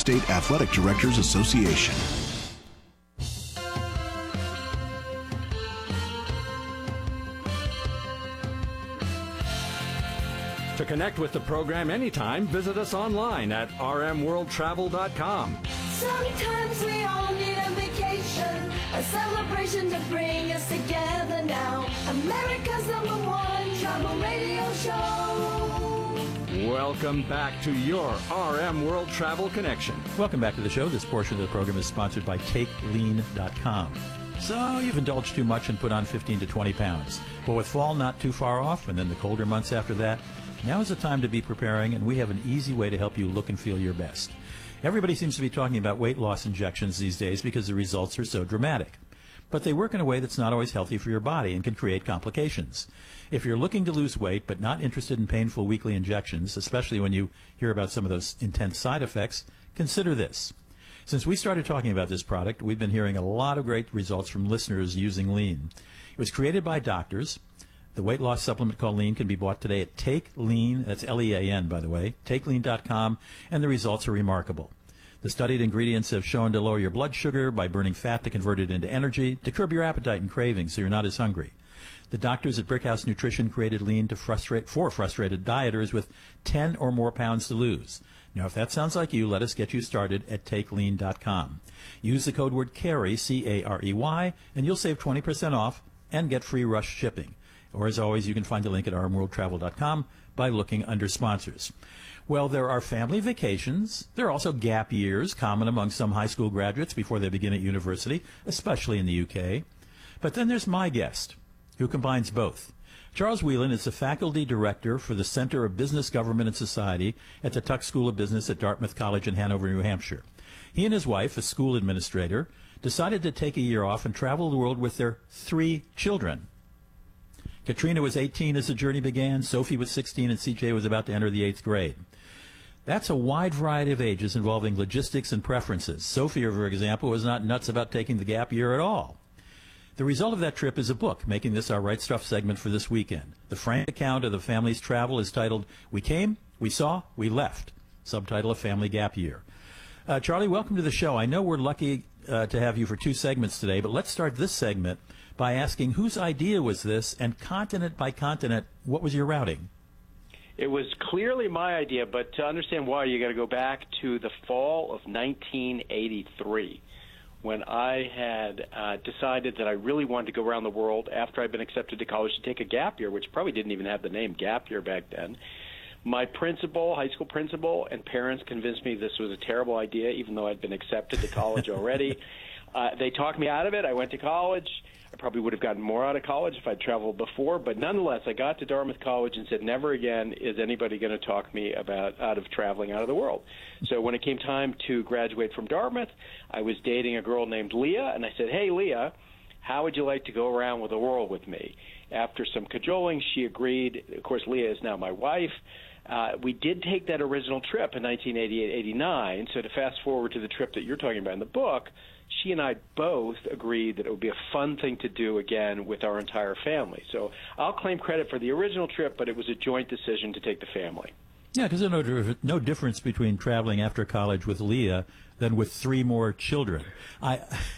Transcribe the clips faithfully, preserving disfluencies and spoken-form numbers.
State Athletic Directors Association. To connect with the program anytime, visit us online at r m world travel dot com. Sometimes we all need a vacation, a celebration to bring us together now. America's number one travel radio show. Welcome back to your R M World Travel Connection. Welcome back to the show. This portion of the program is sponsored by take lean dot com. So you've indulged too much and put on fifteen to twenty pounds. But with fall not too far off, and then the colder months after that, now is the time to be preparing, and we have an easy way to help you look and feel your best. Everybody seems to be talking about weight loss injections these days because the results are so dramatic. But they work in a way that's not always healthy for your body and can create complications. If you're looking to lose weight but not interested in painful weekly injections, especially when you hear about some of those intense side effects, consider this. Since we started talking about this product, we've been hearing a lot of great results from listeners using Lean. It was created by doctors. The weight loss supplement called Lean can be bought today at Take Lean, that's L E A N, by the way, take lean dot com, and the results are remarkable. The studied ingredients have shown to lower your blood sugar by burning fat to convert it into energy, to curb your appetite and cravings so you're not as hungry. The doctors at Brickhouse Nutrition created Lean to frustrate for frustrated dieters with ten or more pounds to lose. Now, if that sounds like you, let us get you started at take lean dot com. Use the code word CAREY, C A R E Y, and you'll save twenty percent off and get free rush shipping. Or, as always, you can find a link at r m world travel dot com by looking under sponsors. Well, there are family vacations. There are also gap years, common among some high school graduates before they begin at university, especially in the U K. But then there's my guest, who combines both. Charles Whelan is the faculty director for the Center of Business, Government, and Society at the Tuck School of Business at Dartmouth College in Hanover, New Hampshire. He and his wife, a school administrator, decided to take a year off and travel the world with their three children. Katrina was eighteen as the journey began, Sophie was sixteen, and C J was about to enter the eighth grade. That's a wide variety of ages involving logistics and preferences. Sophie, for example, was not nuts about taking the gap year at all. The result of that trip is a book, making this our Right Stuff segment for this weekend. The frank account of the family's travel is titled, We Came, We Saw, We Left, subtitle of Family Gap Year. Uh, Charlie, welcome to the show. I know we're lucky uh, to have you for two segments today, but let's start this segment by asking whose idea was this, and continent by continent, what was your routing? It was clearly my idea, but to understand why, you got to go back to the fall of nineteen eighty-three, when I had uh, decided that I really wanted to go around the world after I'd been accepted to college to take a gap year, which probably didn't even have the name gap year back then. My principal, high school principal, and parents convinced me this was a terrible idea, even though I'd been accepted to college already. Uh, they talked me out of it. I went to college. I probably would have gotten more out of college if I'd traveled before, but nonetheless, I got to Dartmouth College and said, never again is anybody going to talk me about out of traveling out of the world. So when it came time to graduate from Dartmouth, I was dating a girl named Leah, and I said, hey, Leah, how would you like to go around with the world with me? After some cajoling, she agreed. Of course, Leah is now my wife. Uh, we did take that original trip in nineteen eighty-eight eighty-nine, so to fast forward to the trip that you're talking about in the book, she and I both agreed that it would be a fun thing to do again with our entire family. So I'll claim credit for the original trip, but it was a joint decision to take the family. Yeah, because there's no, no difference between traveling after college with Leah than with three more children. I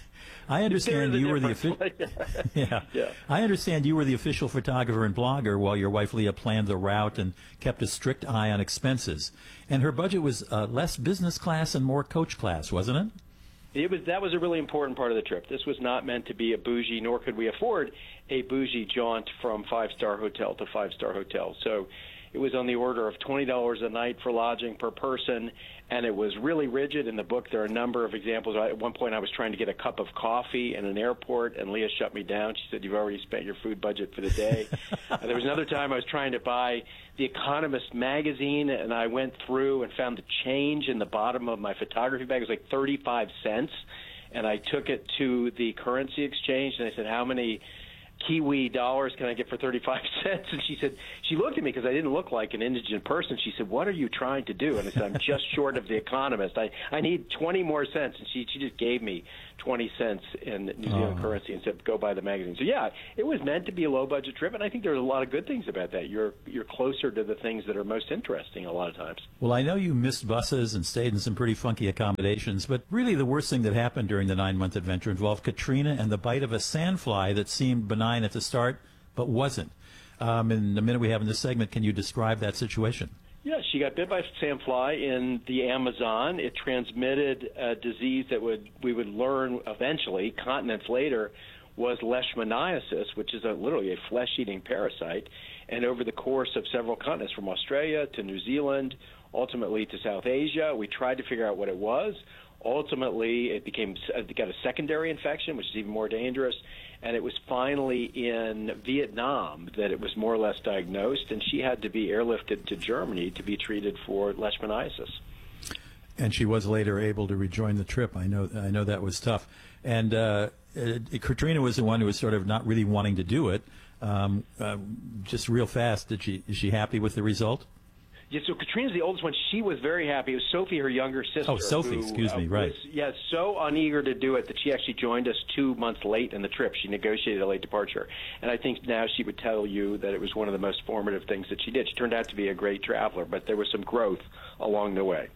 I understand you were the official. yeah. yeah, I understand you were the official photographer and blogger while your wife Leah planned the route and kept a strict eye on expenses. And her budget was uh, less business class and more coach class, wasn't it? It was, that was a really important part of the trip. This was not meant to be a bougie, nor could we afford a bougie jaunt from five-star hotel to five-star hotel. So it was on the order of twenty dollars a night for lodging per person, and it was really rigid. In the book, there are a number of examples. At one point, I was trying to get a cup of coffee in an airport, and Leah shut me down. She said, you've already spent your food budget for the day. uh, there was another time I was trying to buy The Economist magazine, and I went through and found the change in the bottom of my photography bag. It was like thirty-five cents, and I took it to the currency exchange, and I said, how many Kiwi dollars can I get for thirty-five cents? And she said, she looked at me because I didn't look like an indigent person. She said, what are you trying to do? And I said, I'm just short of the Economist. I, I need twenty more cents. And she, she just gave me twenty cents in New Zealand oh. currency and said, go buy the magazine. So, yeah, it was meant to be a low-budget trip, and I think there's a lot of good things about that. You're, you're closer to the things that are most interesting a lot of times. Well, I know you missed buses and stayed in some pretty funky accommodations, but really the worst thing that happened during the nine-month adventure involved Katrina and the bite of a sandfly that seemed benign at the start but wasn't. Um, in the minute we have in this segment, can you describe that situation? Yeah, she got bit by a sandfly in the Amazon. It transmitted a disease that would we would learn eventually, continents later, was leishmaniasis, which is a, literally a flesh-eating parasite. And over the course of several continents, from Australia to New Zealand, ultimately to South Asia, we tried to figure out what it was. Ultimately, it became it got a secondary infection, which is even more dangerous. And it was finally in Vietnam that it was more or less diagnosed, and she had to be airlifted to Germany to be treated for leishmaniasis. And she was later able to rejoin the trip. I know I know that was tough. And uh, uh, Katrina was the one who was sort of not really wanting to do it. Um, uh, just real fast, did she? Is she happy with the result? Yeah, so Katrina's the oldest one. She was very happy. It was Sophie, her younger sister. Oh, Sophie, who, excuse uh, me, right. Was, yeah, so uneager to do it that she actually joined us two months late in the trip. She negotiated a late departure. And I think now she would tell you that it was one of the most formative things that she did. She turned out to be a great traveler, but there was some growth along the way.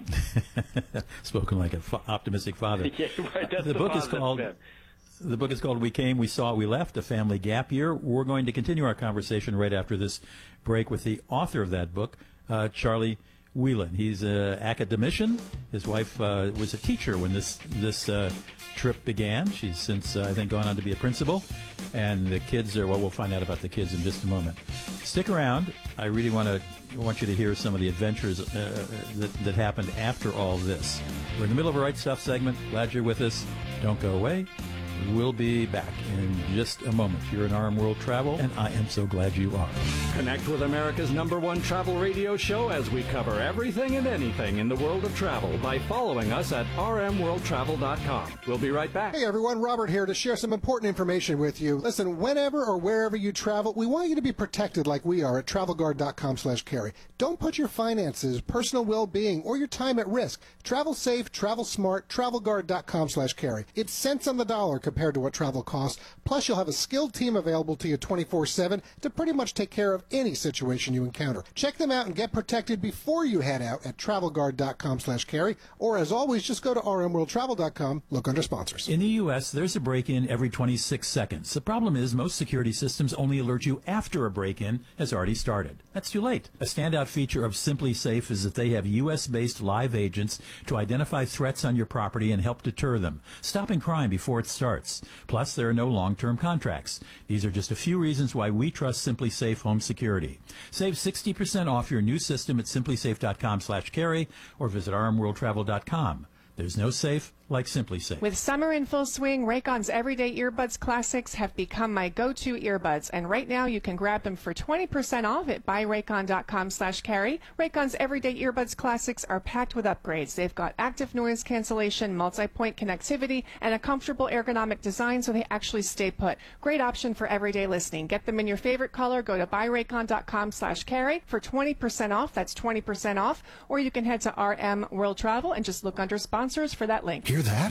Spoken like an fa- optimistic father. Yeah, right. That's the, the book is positive called... spin. The book is called We Came, We Saw, We Left, A Family Gap Year. We're going to continue our conversation right after this break with the author of that book, uh, Charlie Whelan. He's an academician. His wife uh, was a teacher when this this uh, trip began. She's since, uh, I think, gone on to be a principal. And the kids are, well, we'll find out about the kids in just a moment. Stick around. I really want to want you to hear some of the adventures uh, that, that happened after all this. We're in the middle of a Right Stuff segment. Glad you're with us. Don't go away. We'll be back in just a moment. You're in R M World Travel, and I am so glad you are. Connect with America's number one travel radio show as we cover everything and anything in the world of travel by following us at r m world travel dot com. We'll be right back. Hey everyone, Robert here to share some important information with you. Listen, whenever or wherever you travel, we want you to be protected like we are at travel guard dot com slash carry. Don't put your finances, personal well-being, or your time at risk. Travel safe, travel smart, travel guard dot com slash carry. It's cents on the dollar compared to what travel costs. Plus, you'll have a skilled team available to you twenty-four seven to pretty much take care of any situation you encounter. Check them out and get protected before you head out at travel guard dot com slash carry. Or, as always, just go to r m world travel dot com, look under sponsors. In the U S, there's a break-in every twenty-six seconds. The problem is most security systems only alert you after a break-in has already started. That's too late. A standout feature of Simply Safe is that they have U S-based live agents to identify threats on your property and help deter them, stopping crime before it starts. Plus, there are no long-term contracts. These are just a few reasons why we trust Simply Safe Home Security. Save sixty percent off your new system at simply safe dot com slash carry or visit r m world travel dot com. There's no safe like Simply Safe. With summer in full swing, Raycon's Everyday Earbuds Classics have become my go-to earbuds, and right now you can grab them for twenty percent off at buy raycon dot com slash carry. Raycon's Everyday Earbuds Classics are packed with upgrades. They've got active noise cancellation, multi-point connectivity, and a comfortable ergonomic design so they actually stay put. Great option for everyday listening. Get them in your favorite color. Go to buy raycon dot com slash carry for twenty percent off. That's twenty percent off. Or you can head to R M World Travel and just look under sponsors for that link. Hear that?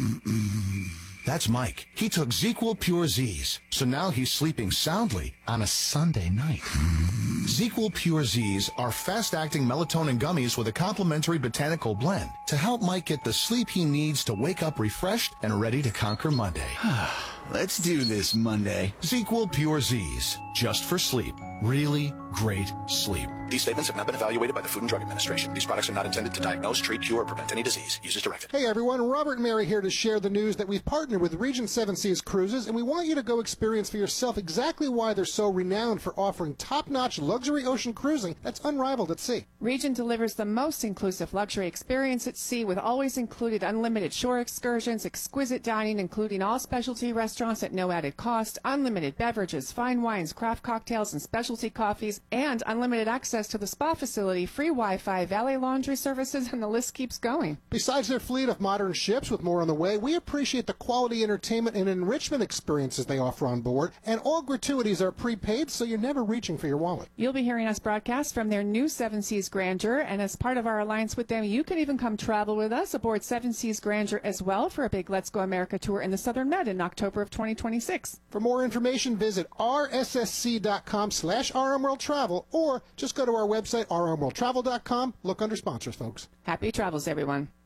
That's Mike. He took ZzzQuil Pure Z's, so now he's sleeping soundly on a Sunday night. ZzzQuil Pure Z's are fast-acting melatonin gummies with a complementary botanical blend to help Mike get the sleep he needs to wake up refreshed and ready to conquer Monday. Let's do this Monday. ZzzQuil Pure Z's, just for sleep. Really great sleep. These statements have not been evaluated by the Food and Drug Administration. These products are not intended to diagnose, treat, cure, or prevent any disease. Use as directed. Hey everyone, Robert and Mary here to share the news that we've partnered with Regent Seven Seas Cruises, and we want you to go experience for yourself exactly why they're so renowned for offering top-notch luxury ocean cruising that's unrivaled at sea. Regent delivers the most inclusive luxury experience at sea with always included unlimited shore excursions, exquisite dining including all specialty restaurants at no added cost, unlimited beverages, fine wines, craft cocktails, and specialty coffees, amenities, and unlimited access to the spa facility, free Wi-Fi, valet laundry services, and the list keeps going. Besides their fleet of modern ships with more on the way, we appreciate the quality entertainment and enrichment experiences they offer on board, and all gratuities are prepaid, so you're never reaching for your wallet. You'll be hearing us broadcast from their new Seven Seas Grandeur, and as part of our alliance with them, you can even come travel with us aboard Seven Seas Grandeur as well for a big Let's Go America tour in the Southern Med in October of twenty twenty-six. For more information, visit r s s c dot com slash r m world travel, or just go to our website, r m world travel dot com. Look under sponsors, folks. Happy travels, everyone.